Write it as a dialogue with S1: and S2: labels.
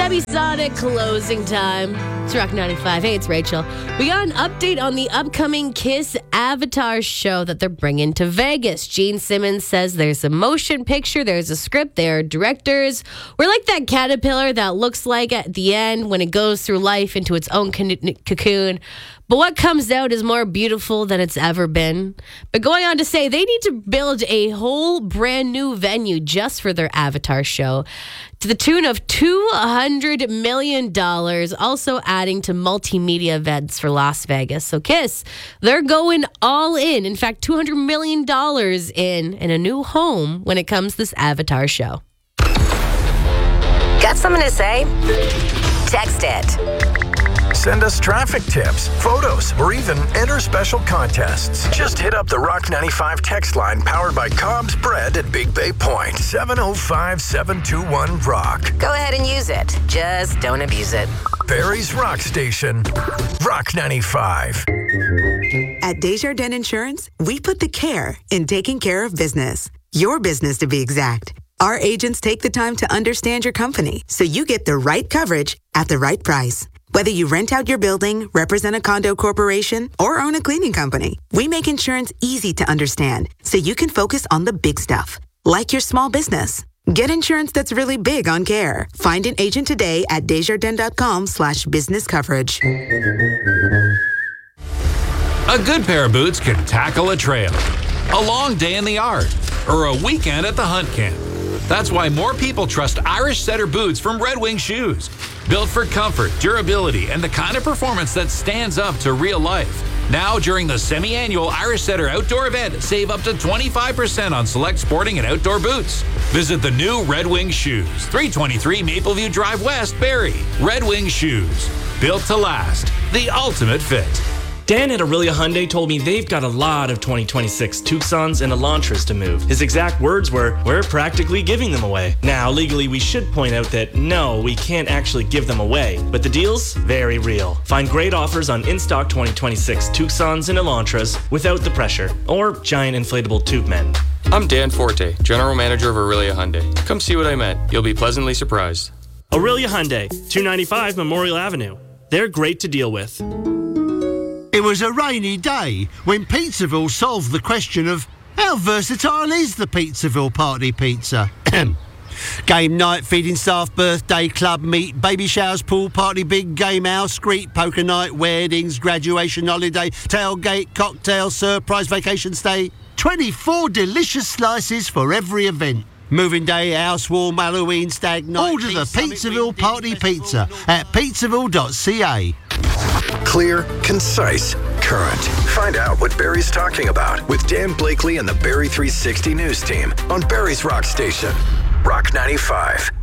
S1: Semisonic closing time. It's Rock 95. Hey, it's Rachel. We got an update on the upcoming Kiss Avatar show that they're bringing to Vegas. Gene Simmons says there's a motion picture, there's a script, there are directors. We're like that caterpillar that looks like at the end when it goes through life into its own cocoon. But what comes out is more beautiful than it's ever been. But going on to say they need to build a whole brand new venue just for their Avatar show to the tune of $200 million, also adding to multimedia events for Las Vegas. So Kiss, they're going all in. In fact, $200 million in a new home when it comes to this Avatar show.
S2: Got something to say? Text it.
S3: Send us traffic tips, photos, or even enter special contests. Just hit up the Rock 95 text line powered by Cobb's Bread at Big Bay Point. 705-721-ROCK.
S2: Go ahead and use it. Just don't abuse it.
S3: Barrie's Rock Station. Rock 95.
S4: At Desjardins Insurance, we put the care in taking care of business. Your business, to be exact. Our agents take the time to understand your company so you get the right coverage at the right price. Whether you rent out your building, represent a condo corporation, or own a cleaning company, we make insurance easy to understand so you can focus on the big stuff, like your small business. Get insurance that's really big on care. Find an agent today at Desjardins.com/business coverage.
S5: A good pair of boots can tackle a trail, a long day in the yard, or a weekend at the hunt camp. That's why more people trust Irish Setter boots from Red Wing Shoes. Built for comfort, durability, and the kind of performance that stands up to real life. Now, during the semi-annual Irish Setter outdoor event, save up to 25% on select sporting and outdoor boots. Visit the new Red Wing Shoes, 323 Mapleview Drive West, Barrie. Red Wing Shoes, built to last. The ultimate fit.
S6: Dan at Aurelia Hyundai told me they've got a lot of 2026 Tucsons and Elantras to move. His exact words were, "We're practically giving them away." Now, legally, we should point out that no, we can't actually give them away. But the deal's very real. Find great offers on in-stock 2026 Tucsons and Elantras without the pressure or giant inflatable tube men.
S7: I'm Dan Forte, General Manager of Aurelia Hyundai. Come see what I meant. You'll be pleasantly surprised.
S6: Aurelia Hyundai, 295 Memorial Avenue. They're great to deal with.
S8: It was a rainy day when Pizzaville solved the question of how versatile is the Pizzaville Party Pizza? Game night, feeding staff, birthday, club meet, baby showers, pool party, big game house, street poker night, weddings, graduation holiday, tailgate, cocktail, surprise vacation stay. 24 delicious slices for every event. Moving day, housewarm, Halloween, stag night. Order the Pizzaville Party Pizza at pizzaville.ca.
S3: Clear, concise, current. Find out what Barrie's talking about with Dan Blakely and the Barrie 360 News team on Barrie's Rock Station. Rock 95.